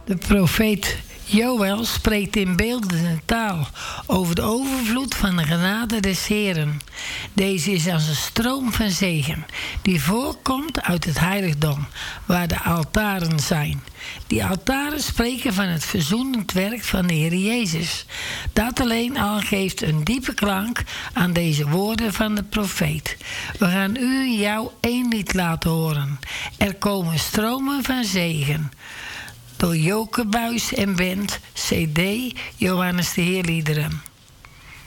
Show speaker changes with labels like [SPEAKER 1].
[SPEAKER 1] De profeet Joël spreekt in beeldende taal over de overvloed van de genade des Heeren. Deze is als een stroom van zegen, die voorkomt uit het heiligdom, waar de altaren zijn. Die altaren spreken van het verzoenend werk van de Heer Jezus. Dat alleen al geeft een diepe klank aan deze woorden van de profeet. We gaan u en jou één lied laten horen. Er komen stromen van zegen. Door Joke Buis en Band, CD Johannes de Heerliederen.